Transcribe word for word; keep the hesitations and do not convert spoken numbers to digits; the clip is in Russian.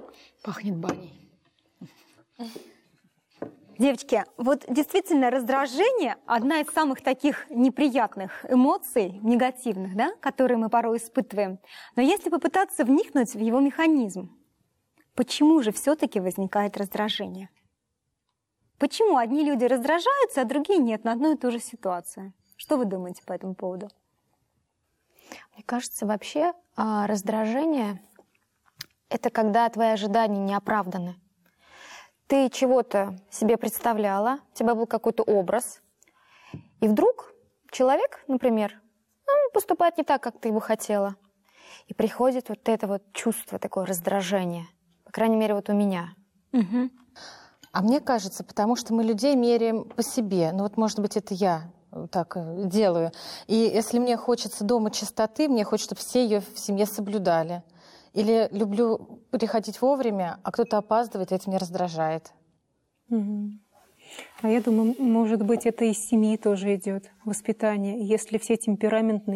Пахнет баней. Девочки, вот действительно раздражение – одна из самых таких неприятных эмоций, негативных, да, которые мы порой испытываем. Но если попытаться вникнуть в его механизм, почему же все-таки возникает раздражение? Почему одни люди раздражаются, а другие нет на одну и ту же ситуацию? Что вы думаете по этому поводу? Мне кажется, вообще раздражение – это когда твои ожидания не оправданы. Ты чего-то себе представляла, у тебя был какой-то образ, и вдруг человек, например, ну, поступает не так, как ты бы хотела. И приходит вот это вот чувство, такое раздражение. По крайней мере, вот у меня. Угу. А мне кажется, потому что мы людей меряем по себе. Ну вот, может быть, это я так делаю. И если мне хочется дома чистоты, мне хочется, чтобы все ее в семье соблюдали. Или люблю приходить вовремя, а кто-то опаздывает, и это меня раздражает. Угу. А я думаю, может быть, это из семьи тоже идет воспитание. Если все темпераментные